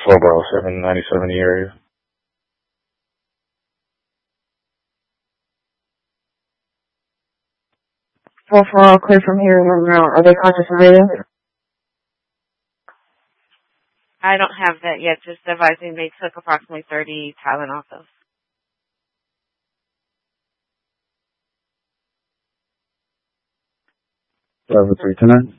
Hillsborough, 797 area. 440 clear from here. Are they conscious and breathing? I don't have that yet. Just advising they took approximately 30 Tylenol pills. Level 3 tonight.